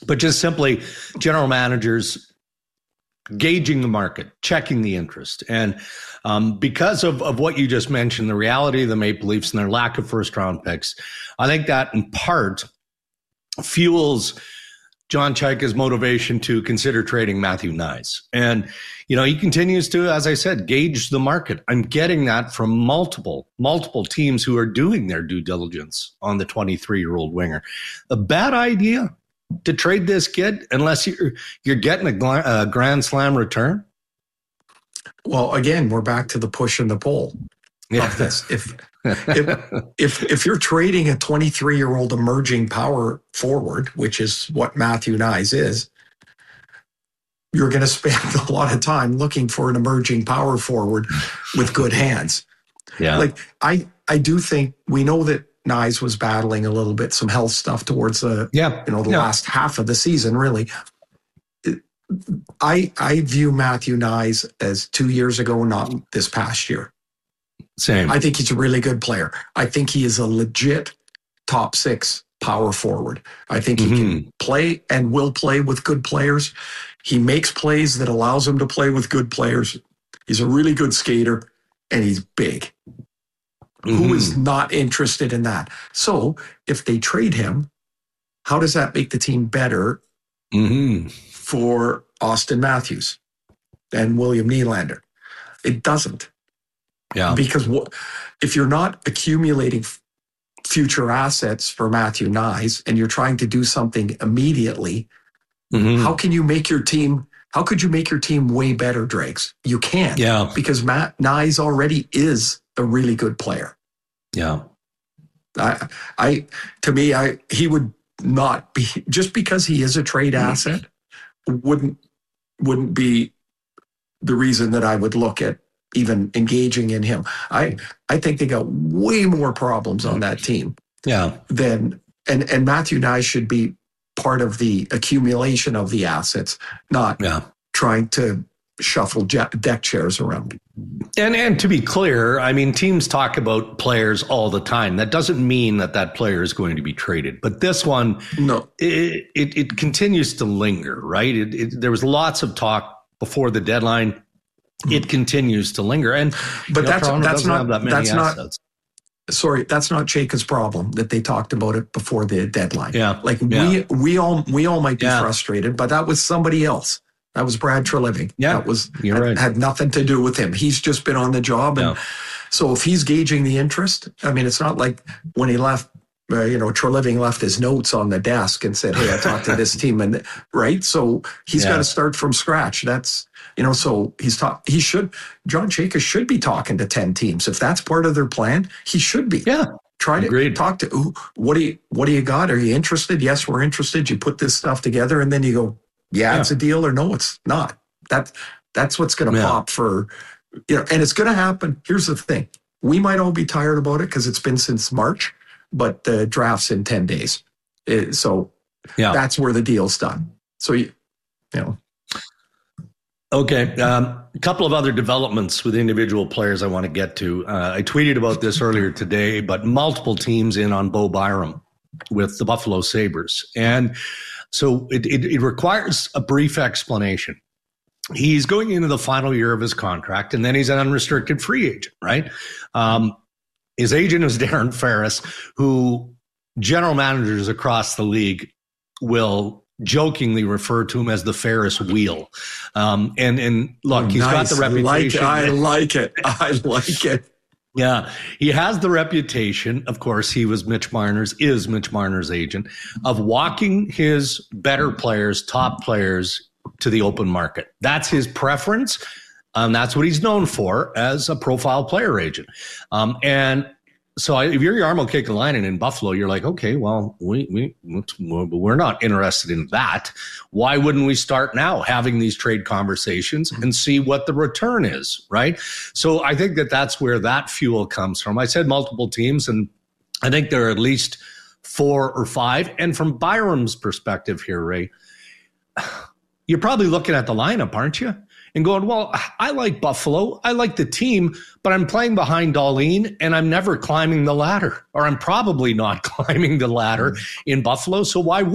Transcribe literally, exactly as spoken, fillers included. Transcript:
but just simply general managers gauging the market, checking the interest. And um, because of, of what you just mentioned, the reality of the Maple Leafs and their lack of first round picks, I think that in part fuels John Chayka's motivation to consider trading Matthew Knies. And, you know, he continues to, as I said, gauge the market. I'm getting that from multiple, multiple teams who are doing their due diligence on the twenty-three-year-old winger. A bad idea to trade this kid unless you're you're getting a, gl- a grand slam return? Well, again, we're back to the push and the pull yeah. of this. If if, if if you're trading a twenty-three-year-old emerging power forward, which is what Matthew Knies is, you're going to spend a lot of time looking for an emerging power forward with good hands. Yeah, like I I do think we know that Knies was battling a little bit, some health stuff towards the, yeah. you know, the yeah. last half of the season, really. I I view Matthew Knies as two years ago, not this past year. Same. I think he's a really good player. I think he is a legit top six power forward. I think he mm-hmm. can play and will play with good players. He makes plays that allows him to play with good players. He's a really good skater, and he's big. Mm-hmm. Who is not interested in that? So if they trade him, how does that make the team better mm-hmm. for Austin Matthews and William Nylander? It doesn't. Yeah. Because what, if you're not accumulating f- future assets for Matthew Knies and you're trying to do something immediately, mm-hmm. how can you make your team, how could you make your team way better, Drakes? You can't. Yeah. Because Matt Knies already is a really good player. Yeah. I, I, to me, I, he would not be, just because he is a trade asset, wouldn't, wouldn't be the reason that I would look at even engaging in him. I, I think they got way more problems on that team. Yeah. Than, and, and Matthew Knies should be part of the accumulation of the assets, not yeah. trying to shuffle deck chairs around. And and to be clear, I mean, teams talk about players all the time. That doesn't mean that that player is going to be traded. But this one, no, it it, it continues to linger, right? It, it, there was lots of talk before the deadline. It continues to linger, and but you know, that's Toronto that's not that that's assets. not. Sorry, that's not Chayka's problem that they talked about it before the deadline. Yeah, like yeah. we we all we all might be yeah. frustrated, but that was somebody else. That was Brad Treliving. Yeah, that was you're had, right. had nothing to do with him. He's just been on the job, and yeah. so if he's gauging the interest, I mean, it's not like when he left. Uh, you know, Treliving left his notes on the desk and said, "Hey, I talked to this team," and right. So he's yeah. got to start from scratch. That's you know, so he's talk. He should. John Chayka should be talking to ten teams if that's part of their plan. He should be. Yeah. Try to Agreed. talk to ooh, what do you what do you got? Are you interested? Yes, we're interested. You put this stuff together, and then you go, yeah, yeah. it's a deal, or no, it's not. That that's what's going to yeah. pop for you know, and it's going to happen. Here's the thing: we might all be tired about it because it's been since March. But the draft's in ten days. It, so yeah. that's where the deal's done. So, you, you know. Okay. Um, a couple of other developments with individual players I want to get to. Uh, I tweeted about this earlier today, but multiple teams in on Bo Byram with the Buffalo Sabres. And so it, it, it requires a brief explanation. He's going into the final year of his contract, and then he's an unrestricted free agent, right? Um, His agent is Darren Ferris, who general managers across the league will jokingly refer to him as the Ferris wheel. Um, and, and look, oh, he's nice. got the reputation. I like it. I like it. I like it. Yeah, he has the reputation, of course, he was Mitch Marner's, is Mitch Marner's agent, of walking his better players, top players, to the open market. That's his preference. Um, that's what he's known for as a profile player agent. Um, and so I, if you're Jarmo Kekalainen in Buffalo, you're like, okay, well, we, we, we're not interested in that. Why wouldn't we start now having these trade conversations and see what the return is, right? So I think that that's where that fuel comes from. I said multiple teams, and I think there are at least four or five. And from Byram's perspective here, Ray, you're probably looking at the lineup, aren't you? And going, well, I like Buffalo. I like the team, but I'm playing behind Dahlin and I'm never climbing the ladder, or I'm probably not climbing the ladder in Buffalo. So why would